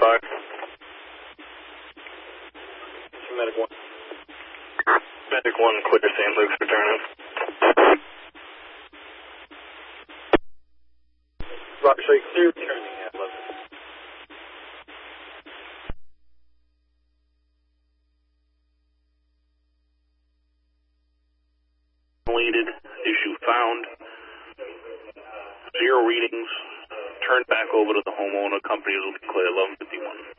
5. Medic 1. Medic 1, clear St. Luke's, returning. Roger, so you clear returning at 11. Completed, issue found, 0 readings, turned back over to the homeowner. Company will be clear 11:51.